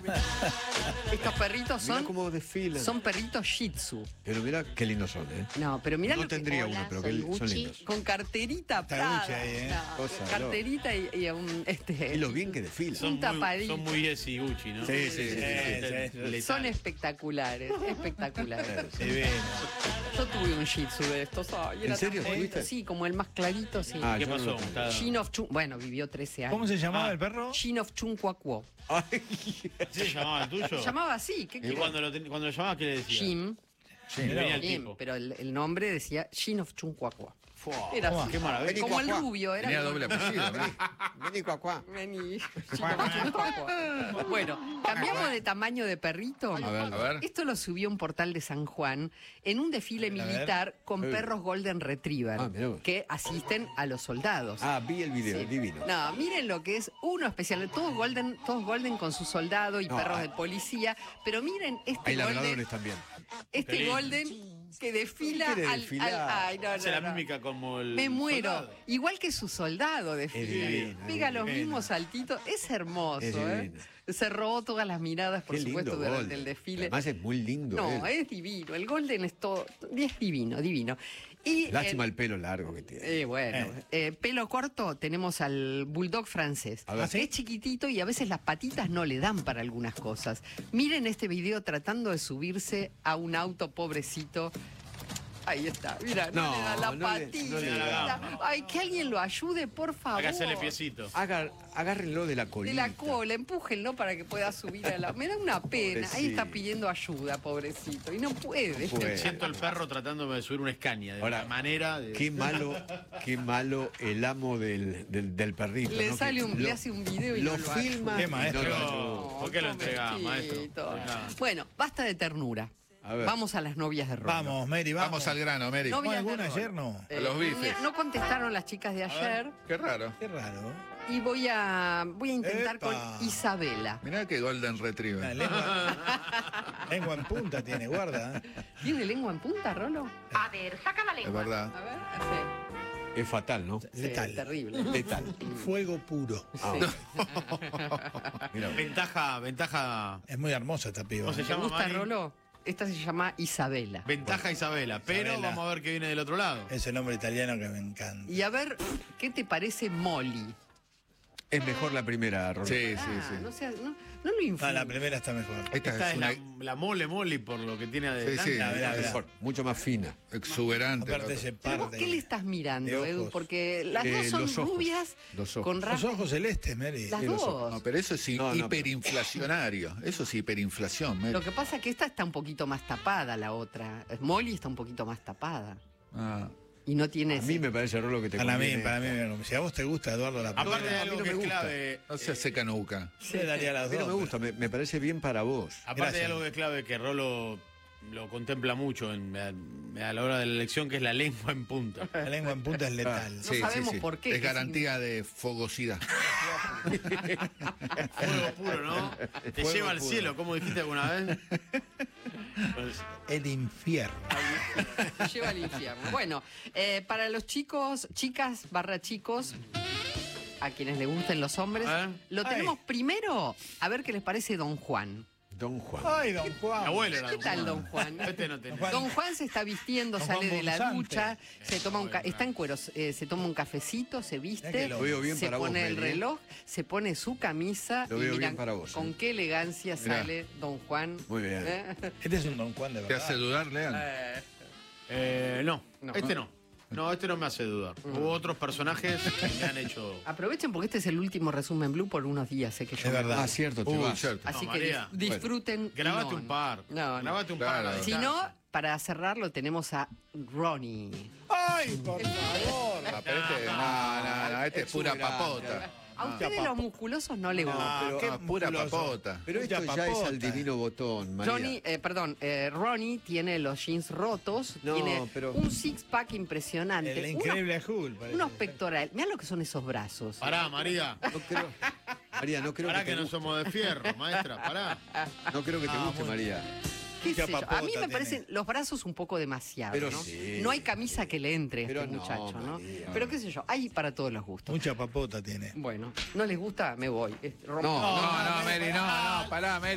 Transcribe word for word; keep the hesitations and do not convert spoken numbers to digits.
Estos perritos Mirá son, cómo desfilan. son perritos Shih Tzu. Pero mirá qué lindos son, ¿eh? No, pero mirá No lo que... tendría Hola, uno, pero soy que son Gucci, lindos. con carterita Está Prada. Gucci ahí, ¿eh? No, Cosa, carterita y, y un... Este, Y lo bien que desfilan. Un Son muy, tapadito. son muy Yes y Gucci, ¿no? Sí, sí, sí, sí, Eh, sí. letal. Son espectaculares, espectaculares. Divino. Yo tuve un Shih Tzu de estos. Ay, era ¿En serio tan bonito. tuviste? Sí, como el más clarito, sí. Ah, ¿Qué yo no pasó? lo- Está- Shin of Chun... Bueno, vivió trece años. ¿Cómo se llamaba Ah. el perro? Shin of Chun Kwakwo. Ay, ¿Sí se llamaba el tuyo? Se llamaba así. ¿Qué ¿Y querés? cuando lo, ten- cuando lo llamabas, qué le decías? Jim. Sí, Y mirá venía vos. el Jim, tipo. pero el, el nombre decía Shin of Chun Kwakwo. Fua, Era así. qué maravilla. Vení, Como el Cuacuá. rubio. Era Tenía como- doble apellido, ¿no? Vení, cuacuá. Vení. Shin of Chun Kwakwo. Bueno, cambiamos de tamaño de perrito. A ver, a ver. Esto lo subió un portal de San Juan en un desfile militar con Eh. perros Golden Retriever Ah, mirá vos. que asisten a los soldados. Ah, vi el video, Sí. divino. No, miren lo que es uno especial. Todos golden, todos golden con su soldado y No, perros ah. de policía. Pero miren este Hay golden, labradores también. este Qué lindo. golden que desfila ¿Quiere al, desfilar? al- ay, no, Hace no, la no. mímica como el Me muero. soldado. Igual que su soldado desfila. divino, Pega es los divino. mismos saltitos. Es hermoso, Es ¿eh? divino. Se robó todas las miradas, por Qué supuesto, lindo durante Golden. el desfile. Además es muy lindo. No, él. es divino. El golden es todo. Es divino, divino. Y Lástima el- el pelo largo que tiene. Eh, bueno, eh, pelo corto tenemos al bulldog francés. A ver. Que es chiquitito y a veces las patitas no le dan para algunas cosas. Miren este video tratando de subirse a un auto, pobrecito. Ahí está, mira, no, No, le da la no le- patita. no le da. Ay, que alguien lo ayude, por favor. Hay que hacerle piecito. Haga- agárrenlo de la De colita. la cola, empújenlo para que pueda subir a la... Me da una pena. Ahí Pobrecito. está pidiendo ayuda, pobrecito. Y no puede. No puede. Siento el perro tratándome de subir una escaña de Ahora, una manera de... Qué malo, qué malo el amo del, del, del perrito. Le ¿no? sale Que un, le hace un video y lo no lo filma. hace. Qué maestro. y no lo No, ayuda. ¿por qué lo entregás, maestro? pobrecito. Acá. Bueno, basta de ternura. A ver. Vamos a las novias de Rolo. Vamos, Mary, vamos. Vamos al grano, Mary. No vi- ¿Hubo Novias de alguna Rolo. ayer? No. Eh, A los bifes. No contestaron las chicas de ayer Qué raro. Qué raro. y voy a voy a intentar Epa. con Isabela. Mirá que Golden La Retriever. lengua, lengua en punta tiene, guarda. ¿eh? ¿Tiene lengua en punta, Rolo? A ver, saca la Es lengua. verdad. A ver, Es fatal, ¿no? sí. Letal. Sí, terrible. Letal. Fuego puro. Ah, Sí. mira. Ventaja, ventaja... Es muy hermosa esta piba. ¿Cómo se ¿Te llama, gusta, Mari? Rolo? Esta se llama Isabela. Ventaja Isabela, pero Isabela. vamos a ver qué viene del otro lado. Ese nombre italiano que me encanta. Y a ver, ¿qué te parece Molly? Es mejor la primera, Rolando. Sí, sí, Ah, sí. no, seas- no, no lo No, influye. la primera está mejor. Esta, Esta es es una la, la mole mole por lo que tiene adelante. sí, La verdad, Es mejor, mucho más fina. exuberante. Aparte la se otra. ¿Pero vos parte. qué le estás mirando, de Edu? ojos. Porque las Eh, dos son los ojos. rubias Los ojos. con Los rasgos. ojos celestes, Mary. Las Sí, los dos. No, pero eso es hi- No, no, hiperinflacionario. Eso es hiperinflación, Mary. Lo que pasa es que esta está un poquito más tapada, la otra. Molly está un poquito más tapada. Ah. Y no tiene... A ese- mí me parece, Rolo, que te Para mí, conviene. para mí, si a vos te gusta Eduardo la Aparte de a mí algo no que me es gusta. clave, No se hace canuca. se daría A las mí dos. no me gusta, me, me parece bien para vos. aparte Gracias. de algo que es clave que Rolo lo contempla mucho en, a, a la hora de la elección, que es la lengua en punta. La lengua en punta es letal. No sabemos por qué, Es que garantía de fogosidad. Fuego puro, ¿no? Te Fuego lleva al puro. cielo, ¿cómo dijiste alguna vez? Pues, El infierno. Te lleva al infierno. Bueno, eh, para los chicos, chicas barra chicos, a quienes les gusten los hombres, ¿Eh? lo Ay. tenemos primero a ver qué les parece Don Juan. Don Juan. Ay, don Juan. mi abuelo era ¿Qué Don tal, Juan. Don Juan? Este no tenía. Juan. Don Juan se está vistiendo, Don sale Juan de la Monzante. ducha, se toma un ca- está en cueros, eh, se toma un cafecito, se Mirá viste, que lo veo bien se para vos, pone el Meli, ¿eh? reloj, se pone su camisa Lo y veo mirá bien para vos, con ¿eh? qué elegancia Mirá. sale Don Juan. Muy bien. ¿Eh? Este es un don Juan de ¿Te verdad. hace dudar, Lean? Eh, no, No. este no. No, este no me hace dudar. Hubo otros personajes que me han hecho... Aprovechen porque este es el último resumen Blue por unos días, sé que yo Es me verdad. voy. Ah, cierto, te Uy, vas. cierto. Así No, que María. dis- disfruten. Grabate no. un par. No, no. Grabate un par. Claro. Si no, para cerrarlo tenemos a Ronnie. ¡Ay, por favor! Ah, pero este, no, no, no, este es pura exuberante. papota. A ustedes los musculosos no les No, gusta. pero, qué ah, pura musculoso. papota. Pero esto Mucha ya es papota. al divino botón, María. Johnny, eh, perdón, eh, Ronnie tiene los jeans rotos, No, tiene pero- un six pack impresionante, El unos- increíble Hulk. parece. unos pectorales. Mirá lo que son esos brazos. Pará, María. No creo, María, no creo Pará que que te no guste. somos de fierro, maestra. Pará. No creo que te Ah, guste, muy- María. ¿Qué Mucha sé yo? A papota mí me tiene. parecen los brazos un poco demasiado, Pero ¿no? sí. No hay camisa que le entre a Pero este no, muchacho, ¿no? María. Pero qué sé yo, hay para todos los gustos. Mucha papota tiene. Bueno, ¿no les gusta? Me voy. Es- No, No, no, Mary, no, no, pará, Mary.